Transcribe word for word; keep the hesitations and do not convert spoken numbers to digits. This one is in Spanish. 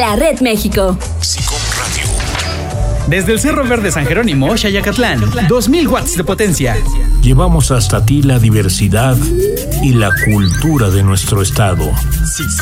la Red México. SICOM Radio. Desde el Cerro Verde San Jerónimo, Xayacatlán, dos mil watts de potencia. Llevamos hasta ti la diversidad y la cultura de nuestro estado.